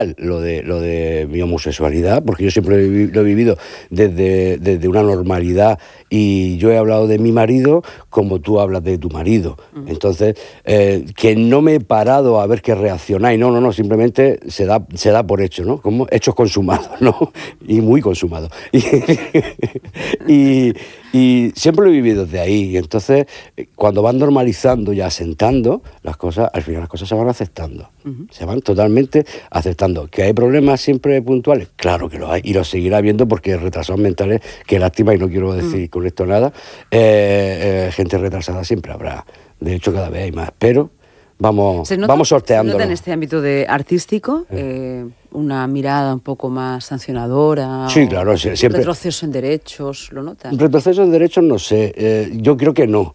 lo de mi homosexualidad, porque yo siempre lo he vivido desde una normalidad, y yo he hablado de mi marido como tú hablas de tu marido. Entonces, que no me he parado a ver qué reaccionáis, no, simplemente se da por hecho, ¿no? Como hechos consumados, ¿no? Y muy consumados. Y siempre lo he vivido desde ahí, y entonces cuando van normalizando y asentando las cosas, al final las cosas se van aceptando, se van totalmente aceptando. ¿Que hay problemas siempre puntuales? Claro que los hay, y los seguirá habiendo, porque retrasados mentales, qué lástima, y no quiero decir con esto nada, gente retrasada siempre habrá, de hecho cada vez hay más, pero vamos sorteándolo. ¿Se nota en este ámbito artístico una mirada un poco más sancionadora? Sí, claro, siempre. ¿Un retroceso en derechos? ¿Lo notas? Retroceso en derechos no sé, yo creo que no.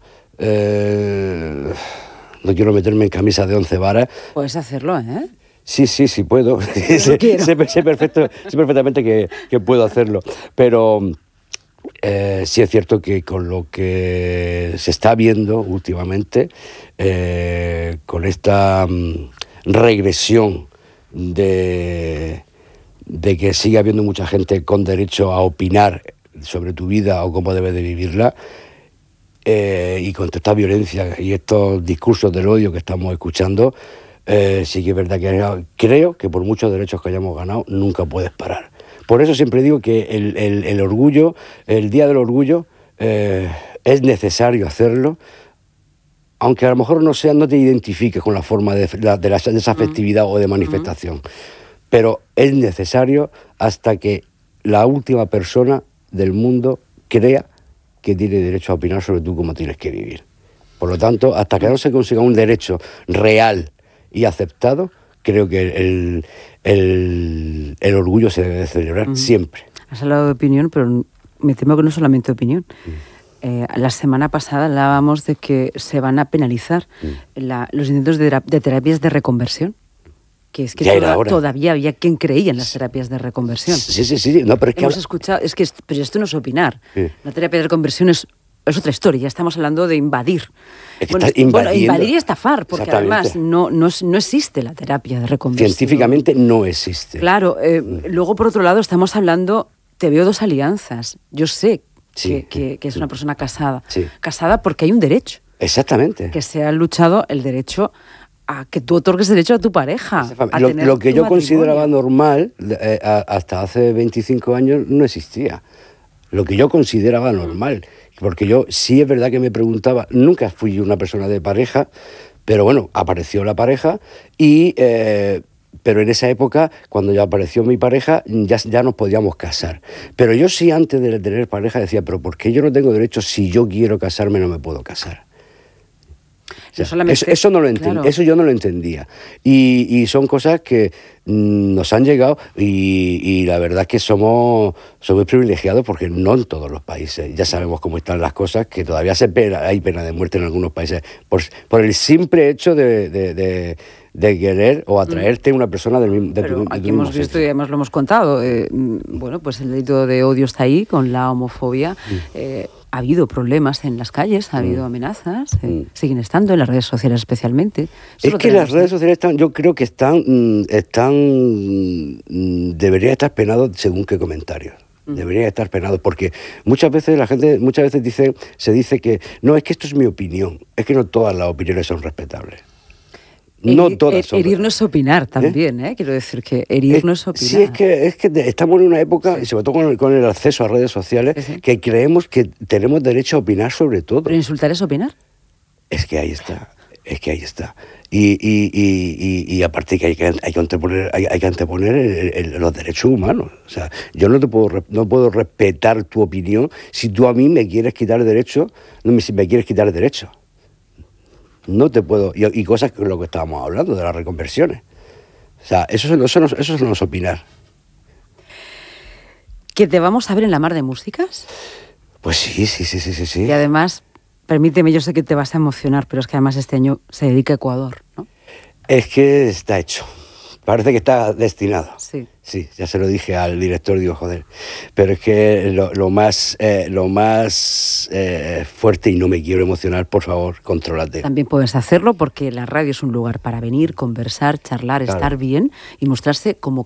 No quiero meterme en camisa de 11 varas. Puedes hacerlo, ¿eh? Sí, puedo. sé perfectamente que puedo hacerlo, pero sí es cierto que con lo que se está viendo últimamente, con esta regresión de que sigue habiendo mucha gente con derecho a opinar sobre tu vida o cómo debes de vivirla, y con toda esta violencia y estos discursos del odio que estamos escuchando, sí que es verdad que creo que por muchos derechos que hayamos ganado nunca puedes parar. Por eso siempre digo que el orgullo, el Día del Orgullo, es necesario hacerlo, aunque a lo mejor no te identifiques con la forma de esa festividad o de manifestación, pero es necesario hasta que la última persona del mundo crea que tiene derecho a opinar sobre tú cómo tienes que vivir. Por lo tanto, hasta que no se consiga un derecho real y aceptado, creo que el orgullo se debe celebrar siempre. Has hablado de opinión, pero me temo que no solamente opinión. La semana pasada hablábamos de que se van a penalizar los intentos de terapias de reconversión. Que es que todavía había quien creía en las terapias de reconversión. Sí. No, pero es que hemos escuchado, pero esto no es opinar. Sí. La terapia de reconversión es otra historia. Ya estamos hablando de invadir. Invadir y estafar, porque además no existe la terapia de reconversión. Científicamente no existe. Claro. Luego, por otro lado, estamos hablando, te veo dos alianzas. Yo sé que es una persona casada. Sí. Casada porque hay un derecho. Exactamente. Que se ha luchado el derecho a que tú otorgues derecho a tu pareja. Lo que yo consideraba normal hasta hace 25 años no existía. Lo que yo consideraba normal. Porque yo sí es verdad que me preguntaba, nunca fui una persona de pareja, pero bueno, apareció la pareja pero en esa época, cuando ya apareció mi pareja, ya nos podíamos casar. Pero yo sí, antes de tener pareja, decía, pero ¿por qué yo no tengo derecho? Si yo quiero casarme, no me puedo casar. O sea, eso no lo claro. Eso yo no lo entendía. Y son cosas que nos han llegado y la verdad es que somos privilegiados, porque no en todos los países. Ya sabemos cómo están las cosas, que todavía hay pena de muerte en algunos países por el simple hecho de querer o atraerte a una persona del mismo sexo. Aquí hemos visto y además lo hemos contado. Bueno, pues el delito de odio está ahí con la homofobia. Ha habido problemas en las calles, ha habido amenazas, siguen estando en las redes sociales especialmente. Es que las redes sociales yo creo que deberían estar penados según qué comentarios. Deberían estar penados, porque muchas veces la gente se dice que no, es que esto es mi opinión, es que no todas las opiniones son respetables. No todas son. Herir no es opinar también, Quiero decir que herir no es opinar. Sí, es que estamos en una época, y sobre todo con el acceso a redes sociales, que creemos que tenemos derecho a opinar sobre todo. ¿Pero insultar es opinar? Es que ahí está. Y aparte que hay que anteponer los derechos humanos. O sea, yo no puedo respetar tu opinión si tú a mí me quieres quitar derecho, me quieres quitar derecho. No te puedo... Y cosas que lo que estábamos hablando, de las reconversiones. O sea, eso no es opinar. ¿Que te vamos a ver en la Mar de Músicas? Pues sí. Y además, permíteme, yo sé que te vas a emocionar, pero es que además este año se dedica a Ecuador, ¿no? Es que está hecho. Parece que está destinado. Sí. Sí, ya se lo dije al director, digo, joder, pero es que lo más fuerte, y no me quiero emocionar, por favor, contrólate. También puedes hacerlo porque la radio es un lugar para venir, conversar, charlar, estar bien y mostrarse como